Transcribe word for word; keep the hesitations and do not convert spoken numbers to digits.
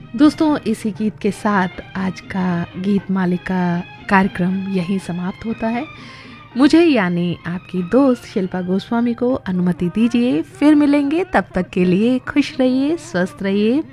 दोस्तों, इसी गीत के साथ आज का गीत मालिका कार्यक्रम यहीं समाप्त होता है। मुझे यानी आपकी दोस्त शिल्पा गोस्वामी को अनुमति दीजिए। फिर मिलेंगे, तब तक के लिए खुश रहिए, स्वस्थ रहिए।